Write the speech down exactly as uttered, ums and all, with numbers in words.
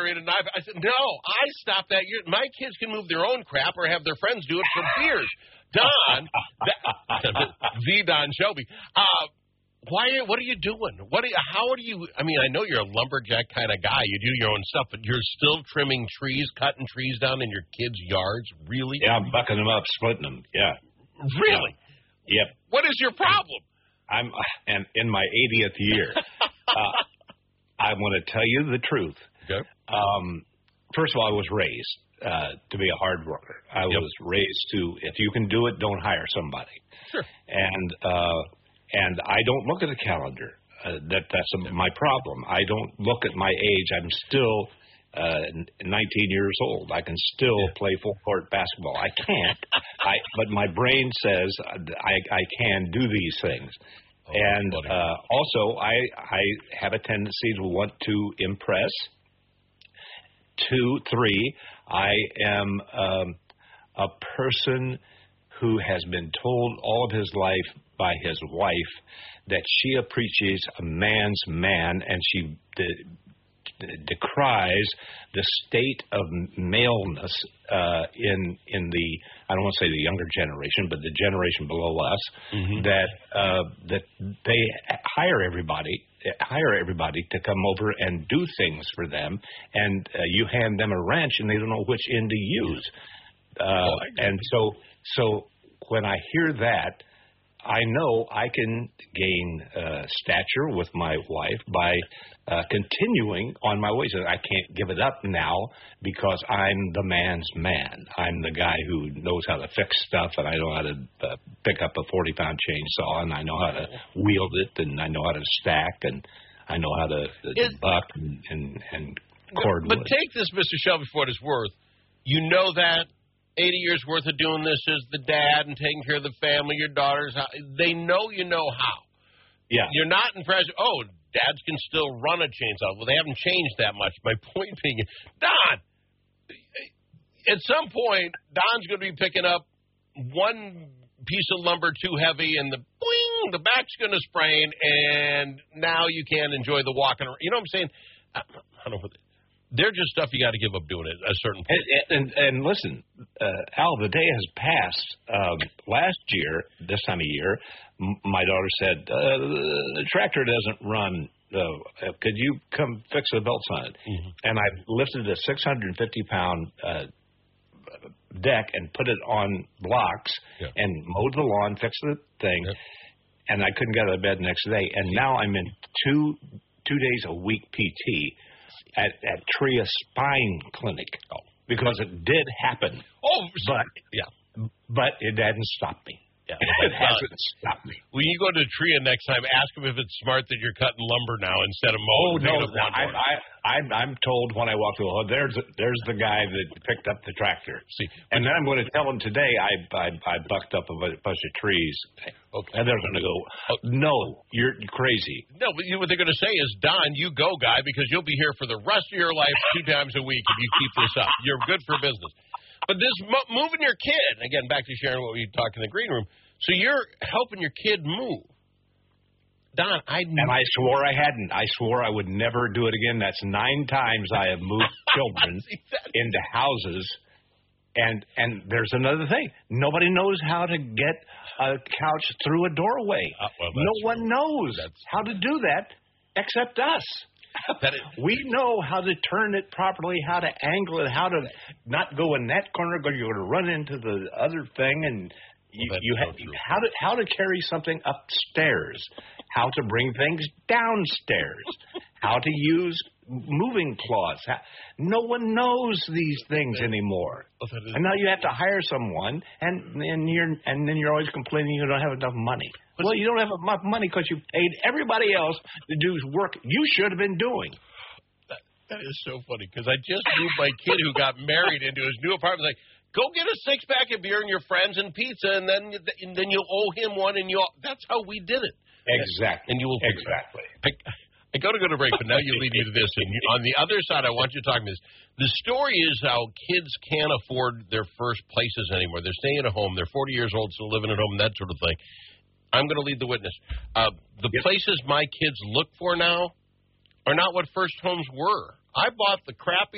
carrying a knife. I said, no, I stopped that. You're, my kids can move their own crap or have their friends do it for beers. Don, that, the Don Shelby, uh, why? What are you doing? What? Are you, how are you? I mean, I know you're a lumberjack kind of guy. You do your own stuff, but you're still trimming trees, cutting trees down in your kids' yards. Really? Yeah, I'm bucking them up, splitting them. Yeah. Really? Yeah. Yep. What is your problem? I'm and in my eightieth year. uh, I want to tell you the truth. Okay. Um, first of all, I was raised uh, to be a hard worker. I yep. was raised to, if you can do it, don't hire somebody. Sure. And uh, and I don't look at a calendar. Uh, that that's a, my problem. I don't look at my age. I'm still uh, nineteen years old. I can still yeah. play full court basketball. I can't. I but my brain says I I can do these things. Oh, and uh, also, I I have a tendency to want to impress. Two, three, I am um, a person who has been told all of his life by his wife that she appreciates a man's man, and she de- de- decries the state of maleness uh, in in the, I don't want to say the younger generation, but the generation below us, mm-hmm. that uh, that they hire everybody, hire everybody to come over and do things for them, and uh, you hand them a wrench and they don't know which end to use. Uh, oh, and so so when I hear that, I know I can gain uh, stature with my wife by uh, continuing on my ways. I can't give it up now because I'm the man's man. I'm the guy who knows how to fix stuff, and I know how to uh, pick up a forty-pound chainsaw, and I know how to wield it, and I know how to stack, and I know how to, to buck and, and, and cordwood. But take this, Mister Shelby, for what it's worth. You know that eighty years worth of doing this as the dad and taking care of the family, your daughters. They know you know how. Yeah. You're not impressed. Oh, dads can still run a chainsaw. Well, they haven't changed that much. My point being, Don, at some point, Don's going to be picking up one piece of lumber too heavy, and the boing, the back's going to sprain, and now you can't enjoy the walking around. You know what I'm saying? I don't know. They're just stuff you got to give up doing at a certain point. And, and, and listen, uh, Al, the day has passed. Um, last year, this time of year, m- my daughter said, uh, the tractor doesn't run. Uh, could you come fix the belts on it? Mm-hmm. And I lifted a six hundred fifty pound uh, deck and put it on blocks yeah. and mowed the lawn, fixed the thing, yeah. and I couldn't get out of bed the next day. And now I'm in two two days a week P T. At, at Tria Spine Clinic, oh. because it did happen. Oh, but yeah, but it hadn't stopped me. Yeah, it hasn't stopped me. When you go to Tria next time, ask them if it's smart that you're cutting lumber now instead of mowing. Oh no, I, I, I'm I'm told when I walk through, oh, there's there's the guy that picked up the tractor. See, and then I'm going to tell him today I I, I bucked up a bunch of trees, okay. and they're going to go, oh, no, you're crazy. No, but you, what they're going to say is, Don, you go, guy, because you'll be here for the rest of your life two times a week if you keep this up. You're good for business. But this mo- moving your kid, again, back to sharing what we talked in the green room. So you're helping your kid move. Don, I knew. And I swore I hadn't. I swore I would never do it again. That's nine times I have moved children into houses. And and there's another thing. Nobody knows how to get a couch through a doorway. Uh, well, no one true. knows that's how to do that except us. That is, we know how to turn it properly, how to angle it, how to not go in that corner, because you're going to run into the other thing, and you, well, you so have how to how to carry something upstairs, how to bring things downstairs, how to use moving cloths. How, no one knows these things anymore, and now you have to hire someone, and and you're and then you're always complaining you don't have enough money. Well, you don't have enough money because you paid everybody else to do work you should have been doing. That, that is so funny, because I just knew my kid who got married into his new apartment. Like, go get a six-pack of beer and your friends and pizza, and then and then you'll owe him one, and you'll. That's how we did it. Exactly. And you will exactly. I, I got to go to break, but now you lead me to this. And you, on the other side, I want you to talk about this. The story is how kids can't afford their first places anymore. They're staying at home. They're forty years old, still living at home, that sort of thing. I'm going to lead the witness. Uh, the yep. places my kids look for now are not what first homes were. I bought the crappy